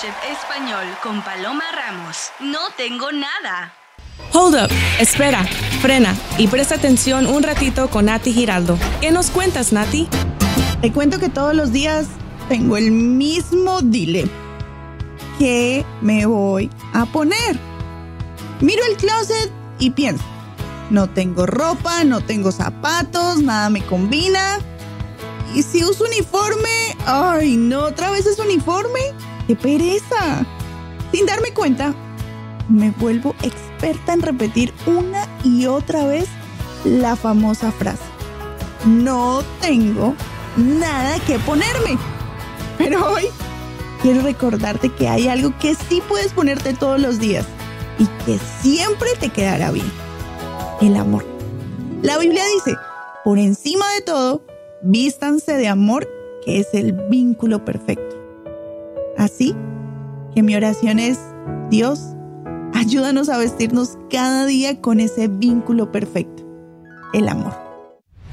Chef Español con Paloma Ramos. No tengo nada. Hold up, espera, frena y presta atención un ratito con Nati Giraldo. ¿Qué nos cuentas, Nati? Te cuento que todos los días tengo el mismo dilema. ¿Qué me voy a poner? Miro el closet y pienso, no tengo ropa, no tengo zapatos, nada me combina. Y si uso uniforme, ¡ay no! ¿Otra vez es uniforme? ¡Qué pereza! Sin darme cuenta, me vuelvo experta en repetir una y otra vez la famosa frase: no tengo nada que ponerme. Pero hoy quiero recordarte que hay algo que sí puedes ponerte todos los días y que siempre te quedará bien: el amor. La Biblia dice, por encima de todo, vístanse de amor, que es el vínculo perfecto. Así que mi oración es: Dios, ayúdanos a vestirnos cada día con ese vínculo perfecto, el amor.